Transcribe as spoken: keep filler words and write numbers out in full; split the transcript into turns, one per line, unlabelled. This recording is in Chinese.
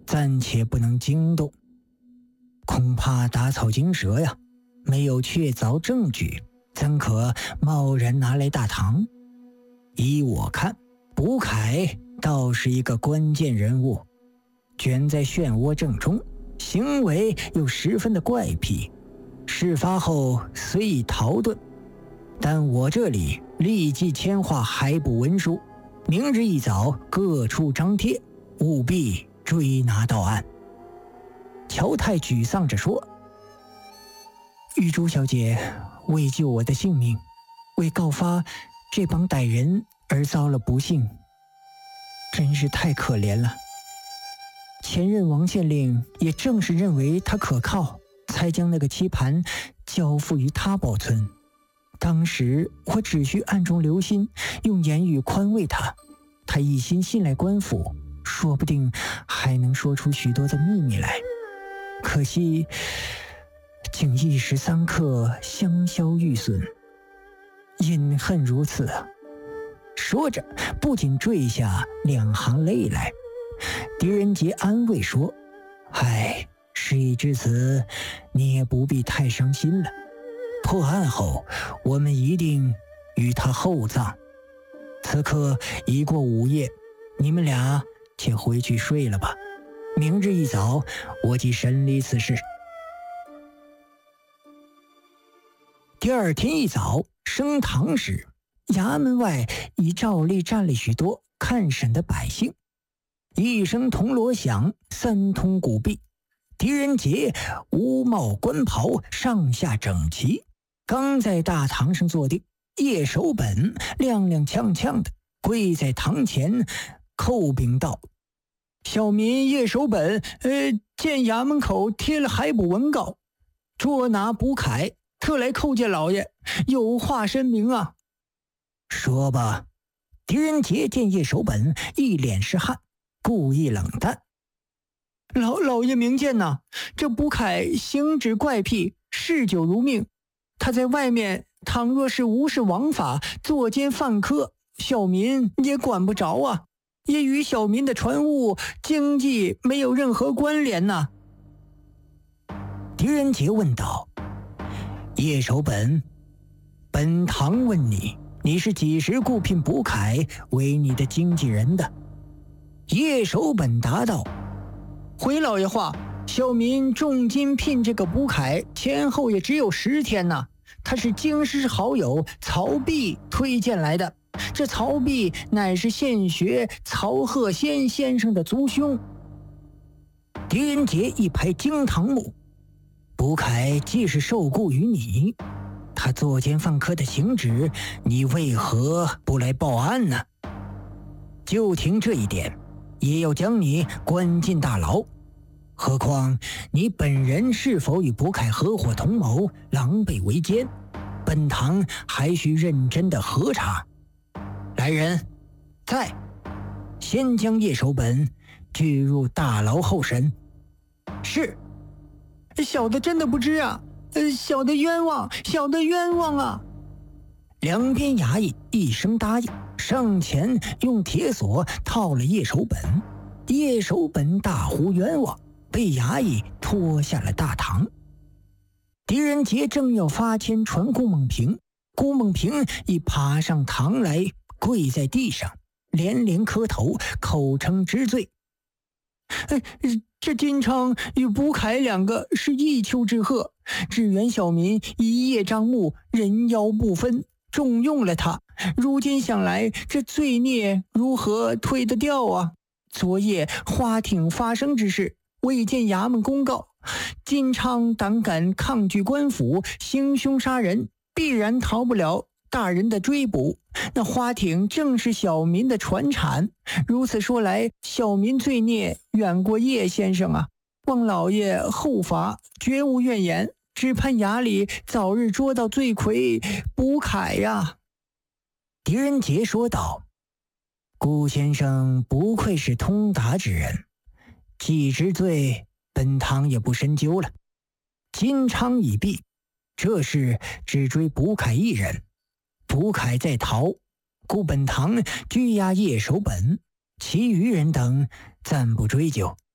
暂且不能惊动。恐怕打草惊蛇呀，没有确凿证据，怎可贸然拿来大唐？依我看，卜凯倒是一个关键人物，卷在漩涡正中，行为又十分的怪癖。事发后虽已逃遁，但我这里立即签划海捕文书，明日一早各处张贴，务必追拿到案。乔太沮丧着说：玉珠小姐为救我的性命，为告发这帮歹人而遭了不幸，真是太可怜了。前任王县令也正是认为他可靠，才将那个棋盘交付于他保存。当时我只需暗中留心，用言语宽慰他，他一心信赖官府，说不定还能说出许多的秘密来。可惜竟一时三刻香消玉损，隐恨如此啊！说着不仅坠下两行泪来。狄仁杰安慰说：唉，事已至此，你也不必太伤心了。破案后我们一定与他厚葬。此刻已过午夜，你们俩且回去睡了吧，明日一早我即审理此事。第二天一早升堂时，衙门外已照例站了许多看审的百姓。一声铜锣响，三通鼓壁，狄仁杰乌帽官袍，上下整齐，刚在大堂上坐定，叶守本踉踉跄跄的跪在堂前，叩禀道：小民叶守本，呃，见衙门口贴了海捕文告，捉拿卜凯，特来叩见老爷，有话申明啊。说吧。狄仁杰见叶守本一脸是汗，故意冷淡：老老爷明鉴呐，这卜凯行止怪癖，嗜酒如命。他在外面倘若是无视王法，作奸犯科，小民也管不着啊，也与小民的船务经济没有任何关联呐。狄仁杰问道：叶守本，本堂问你，你是几时雇聘卜凯为你的经纪人的？叶守本答道：回老爷话，小民重金聘这个卜凯，前后也只有十天呐。他是京师好友曹弼推荐来的，这曹弼乃是现学曹鹤仙先生的族兄。狄仁杰一拍惊堂木：卜凯既是受雇于你，他作奸犯科的行止，你为何不来报案呢？就凭这一点，也要将你关进大牢。何况你本人是否与卜凯合伙同谋，狼狈为奸，本堂还需认真的核查。来人，在，先将叶守本拘入大牢候审。是。小的真的不知啊，呃，小的冤枉，小的冤枉啊！两边衙役一声答应，上前用铁锁套了叶守本。叶守本大呼冤枉，被衙役拖下了大堂。狄仁杰正要发签传顾梦平，顾梦平已爬上堂来，跪在地上，连连磕头，口称知罪。哎，这金昌与卜凯两个是一丘之貉，只缘小民一叶障目，人妖不分，重用了他。如今想来，这罪孽如何推得掉啊？昨夜花町发生之事，未见衙门公告，金昌胆敢抗拒官府，行凶杀人，必然逃不了大人的追捕。那花町正是小民的传产，如此说来，小民罪孽远过叶先生啊！望老爷后罚，绝无怨言，只盼衙里早日捉到罪魁卜凯呀！狄仁杰说道：顾先生不愧是通达之人，既知罪，本堂也不深究了。金昌已毙，这事只追卜凯一人，卜凯在逃，故本堂拘押叶守本，其余人等暂不追究。